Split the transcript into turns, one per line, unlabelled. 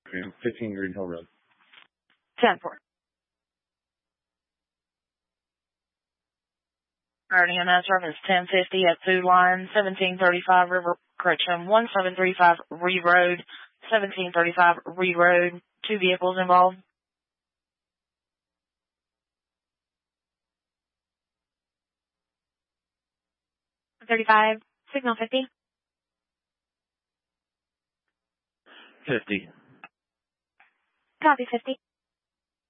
15 Green Hill Road.
10-4. Alright, EMS reference 1050 at Food Line, 1735 correction, 1735 Reed Road, 1735 Reed Road. 2 vehicles involved.
$35, signal 50.
50.
Copy 50.